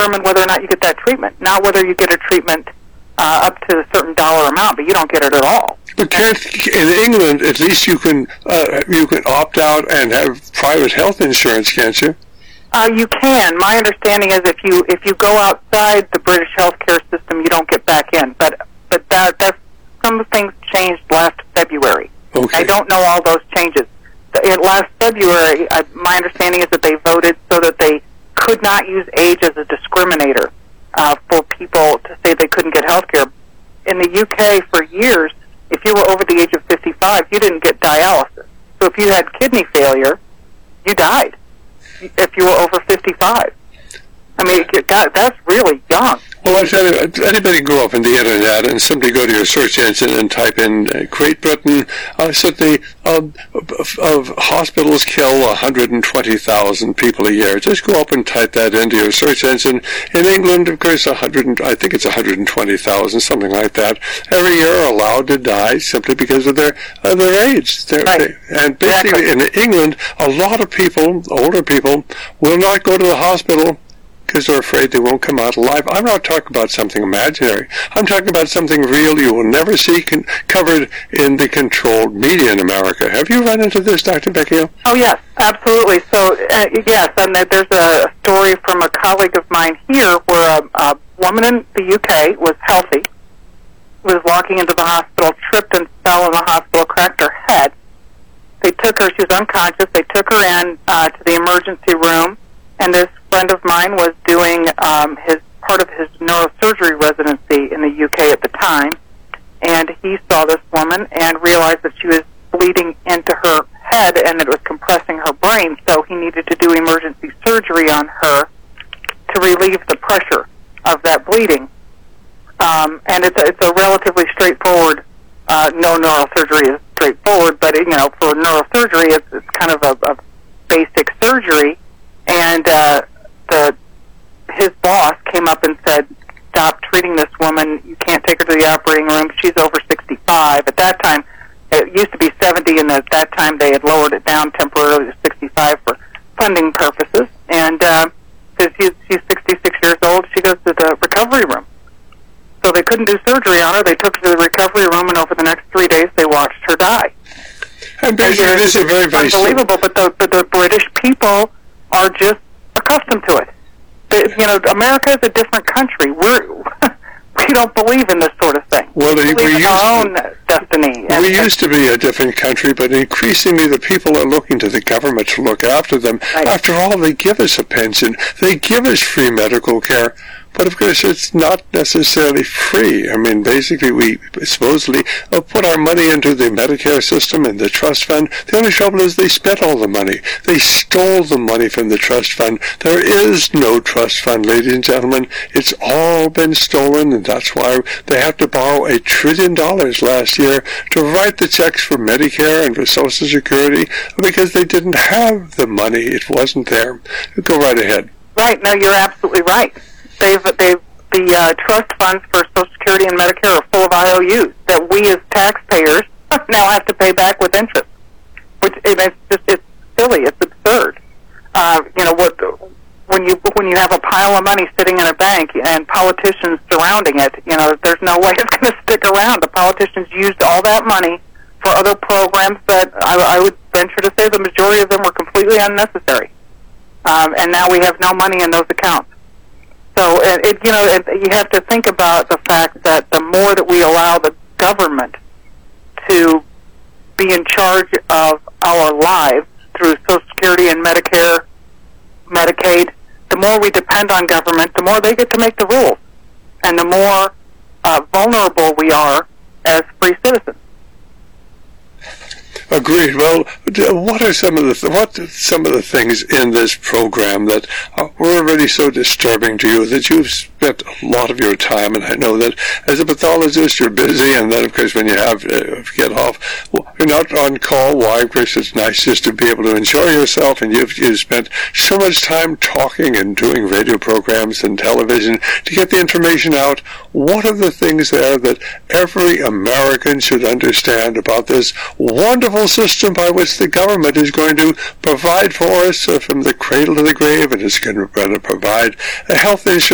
determine whether or not you get that treatment, not whether you get a treatment up to a certain dollar amount, but you don't get it at all. But in England, at least you can opt out and have private health insurance, can't you? You can. My understanding is if you go outside the British healthcare system, you don't get back in. But that's some things changed last February. Okay. I don't know all those changes. Last February, my understanding is that they voted so that they could not use age as a discriminator for people to say they couldn't get health care. In the UK, for years, if you were over the age of 55, you didn't get dialysis. So if you had kidney failure, you died if you were over 55. I mean, God, that's really young. Well, I tell you, anybody go up on the internet and simply go to your search engine and type in Great Britain, simply hospitals kill 120,000 people a year. Just go up and type that into your search engine. In England, of course, I think it's 120,000, something like that, every year are allowed to die simply because of their age. Right. And basically, in England, a lot of people, older people, will not go to the hospital because they're afraid they won't come out alive. I'm not talking about something imaginary. I'm talking about something real you will never see covered in the controlled media in America. Have you run into this, Dr. Vecchio? Oh, yes, absolutely. So, yes, and there's a story from a colleague of mine here where a woman in the UK was healthy, was walking into the hospital, tripped and fell in the hospital, cracked her head. They took her, she was unconscious, they took her in to the emergency room, and this friend of mine was doing part of his neurosurgery residency in the UK at the time, and he saw this woman and realized that she was bleeding into her head and that it was compressing her brain, so he needed to do emergency surgery on her to relieve the pressure of that bleeding. And it's a relatively straightforward, no neurosurgery is straightforward, but for neurosurgery it's kind of a basic surgery. And his boss came up and said, stop treating this woman. You can't take her to the operating room. She's over 65. At that time, it used to be 70, and at that time they had lowered it down temporarily to 65 for funding purposes. And because she's 66 years old, she goes to the recovery room. So they couldn't do surgery on her. They took her to the recovery room, and over the next 3 days, they watched her die. And basically, this is very, very unbelievable. But the British people are just accustomed to it. America is a different country. We don't believe in this sort of thing. Well, we believe in our own destiny. We used to be a different country, but increasingly the people are looking to the government to look after them. Right. After all, they give us a pension. They give us free medical care. But of course, it's not necessarily free. I mean, basically, we supposedly put our money into the Medicare system and the trust fund. The only trouble is they spent all the money. They stole the money from the trust fund. There is no trust fund, ladies and gentlemen. It's all been stolen, and that's why they have to borrow $1 trillion last year to write the checks for Medicare and for Social Security because they didn't have the money. It wasn't there. Go right ahead. Right. No, you're absolutely right. The trust funds for Social Security and Medicare are full of IOUs that we as taxpayers now have to pay back with interest. Which it's silly. It's absurd. When you have a pile of money sitting in a bank and politicians surrounding it, there's no way it's going to stick around. The politicians used all that money for other programs that I would venture to say the majority of them were completely unnecessary. And now we have no money in those accounts. So, you have to think about the fact that the more that we allow the government to be in charge of our lives through Social Security and Medicare, Medicaid, the more we depend on government, the more they get to make the rules, and the more vulnerable we are as free citizens. Agreed. Well, what are some of the things in this program that were really so disturbing to you that you've spent a lot of your time? And I know that as a pathologist, you're busy, and then of course when you have to get off, you're not on call. Why? Of course, it's nice just to be able to enjoy yourself, and you've spent so much time talking and doing radio programs and television to get the information out. What are the things there that every American should understand about this wonderful system by which the government is going to provide for us from the cradle to the grave, and is going to provide a health insurance